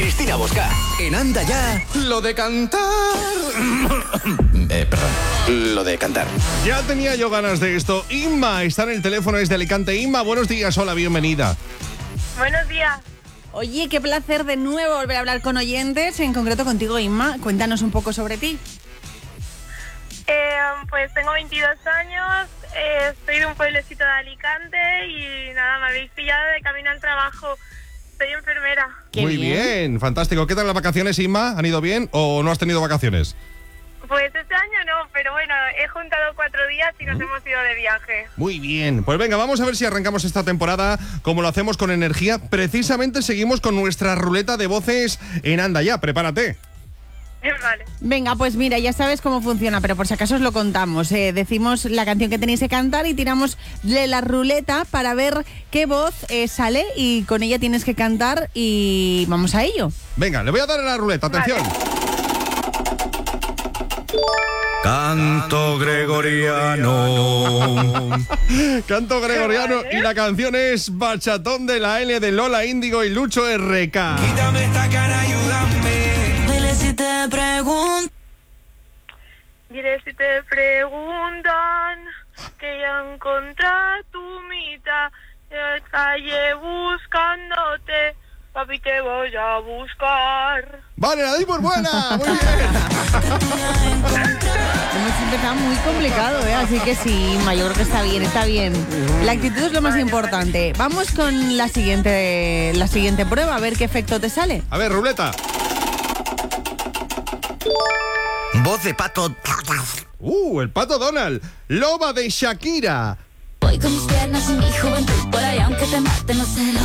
Cristina Bosca. En Anda Ya, lo de cantar. Perdón, lo de cantar. Ya tenía yo ganas de esto. Inma está en el teléfono desde Alicante. Inma, buenos días, hola, bienvenida. Buenos días. Oye, qué placer de nuevo volver a hablar con oyentes, en concreto contigo, Inma. Cuéntanos un poco sobre ti. Pues tengo 22 años, estoy de un pueblecito de Alicante y nada, me habéis pillado de camino al trabajo. Soy enfermera. Muy bien, fantástico. ¿Qué tal las vacaciones, Inma? ¿Han ido bien o no has tenido vacaciones? Pues este año no, pero bueno, he juntado 4 días y nos hemos ido de viaje. Muy bien, pues venga, vamos a ver si arrancamos esta temporada como lo hacemos con energía. Precisamente seguimos con nuestra ruleta de voces en Anda Ya, prepárate. Vale. Venga, pues mira, ya sabes cómo funciona, pero por si acaso os lo contamos. Decimos la canción que tenéis que cantar y tiramos de la ruleta para ver qué voz sale y con ella tienes que cantar y vamos a ello. Venga, le voy a dar a la ruleta, atención. Vale. Canto gregoriano. Canto gregoriano y la canción es Bachatón de la L de Lola Índigo y Lucho RK. Quítame esta cara, ayúdame. Dile si te pregunto. Diré si te preguntan que ya encontré tu mitad de la calle buscándote, papi te voy a buscar. Vale, la di por buena, muy bien. Hemos empezado muy complicado, así que sí, Inma, yo creo que está bien, está bien. La actitud es lo más importante. Vamos con la siguiente prueba, a ver qué efecto te sale. A ver, ruleta. Voz de pato. El pato Donald. Loba de Shakira. Voy con mis piernas y mi juventud por ahí, aunque te maten los celos.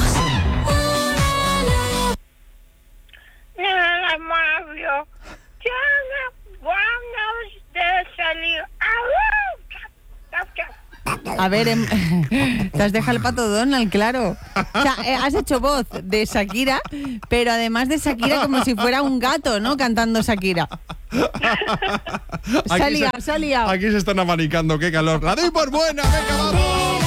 Nada más, yo ya no vamos de salir. A ver, te has dejado el pato Donald, claro. O sea, has hecho voz de Shakira, pero además de Shakira como si fuera un gato, ¿no? Cantando Shakira. Se ha liado. Aquí se están abanicando, qué calor. ¡La doy por buena! ¡Venga, vamos!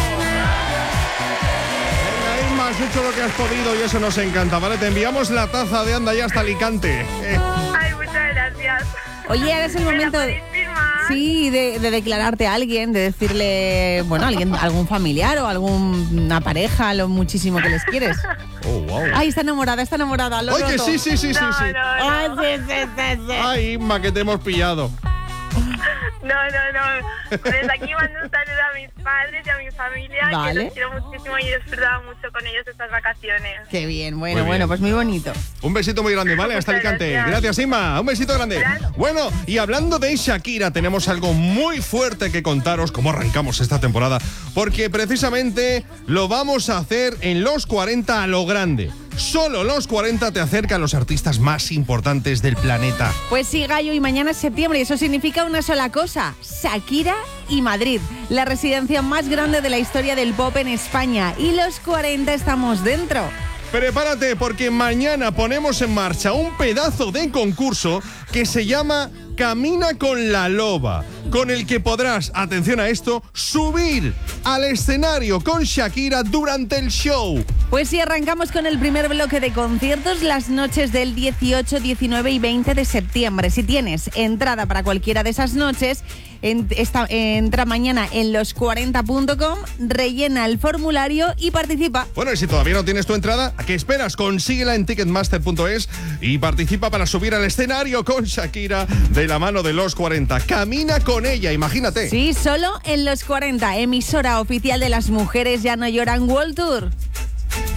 Venga, Inma, has hecho lo que has podido y eso nos encanta, ¿vale? Te enviamos la taza de Anda Ya hasta Alicante. Ay, muchas gracias. Oye, ahora es el momento sí, de declararte a alguien, de decirle, bueno, algún familiar o alguna pareja, lo muchísimo que les quieres. Oh, wow. Ay, está enamorada. Lo Oye, noto. sí. No. Ay, sí. Ay, Inma, que te hemos pillado. No. Desde aquí mando un saludo a mis padres y a mi familia, Vale. que los quiero muchísimo y he disfrutado mucho con ellos estas vacaciones. Qué bien, Muy bien. bueno, pues muy bonito. Un besito muy grande, ¿vale? Hasta Muchas Alicante. gracias. Gracias, Inma. Un besito grande. Gracias. Bueno, y hablando de Shakira, tenemos algo muy fuerte que contaros, cómo arrancamos esta temporada, porque precisamente lo vamos a hacer en los 40 a lo grande. Solo los 40 te acerca a los artistas más importantes del planeta. Pues sí, Gallo, y mañana es septiembre, y eso significa una sola cosa: Shakira y Madrid, la residencia más grande de la historia del pop en España. Y los 40 estamos dentro. Prepárate porque mañana ponemos en marcha un pedazo de concurso que se llama Camina con la Loba, con el que podrás, atención a esto, subir al escenario con Shakira durante el show. Pues sí, arrancamos con el primer bloque de conciertos las noches del 18, 19 y 20 de septiembre. Si tienes entrada para cualquiera de esas noches, entra mañana en los40.com, rellena el formulario y participa. Bueno, y si todavía no tienes tu entrada, ¿a qué esperas? Consíguela en ticketmaster.es y participa para subir al escenario con Shakira de la mano de los 40. Camina con ella, imagínate. Sí, solo en los 40, emisora oficial de las mujeres ya no lloran World Tour.